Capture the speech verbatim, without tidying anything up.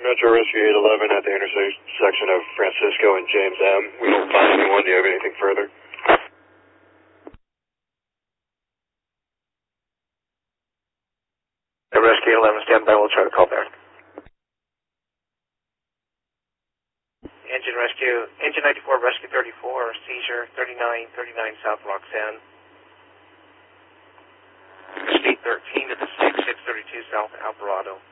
Metro Rescue eight eleven at the intersection of Francisco and James M. We don't find anyone. Do you have anything further? Rescue eight eleven, stand by. We'll try to call back. Engine Rescue, Engine ninety-four, Rescue thirty-four, seizure thirty-nine thirty-nine South Roxanne. Speed thirteen to the six, six thirty-two South Alvarado.